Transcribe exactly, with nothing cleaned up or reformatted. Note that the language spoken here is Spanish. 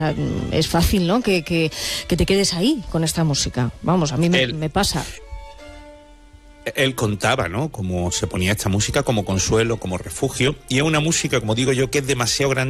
es fácil, ¿no? Que, que, que te quedes ahí con esta música. Vamos, a mí me, él, me pasa. Él contaba, ¿no?, cómo se ponía esta música como consuelo, como refugio, y es una música, como digo yo, que es demasiado grande